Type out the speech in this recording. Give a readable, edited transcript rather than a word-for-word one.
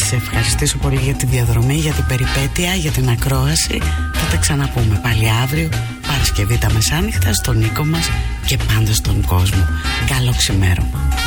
σε ευχαριστήσω πολύ για τη διαδρομή, για την περιπέτεια, για την ακρόαση. Θα τα ξαναπούμε πάλι αύριο, Παρασκευή τα μεσάνυχτα, στον οίκο μας και πάντα στον κόσμο. Καλό ξημέρωμα.